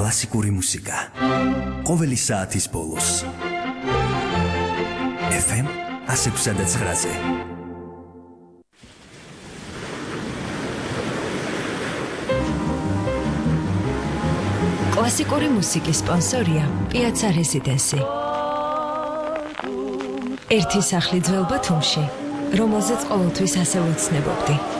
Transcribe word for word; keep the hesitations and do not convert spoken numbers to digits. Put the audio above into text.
კლასიკური მუსიკა. ყოველი საათის ბოლოს. ეფ ემ one oh six point nine-ზე. კლასიკური მუსიკის სპონსორია პიაცა რეზიდენსი. ერთი სახლი ძველ ბათუმში, რომელზეც ყოველთვის ასე ვეცნებობდი.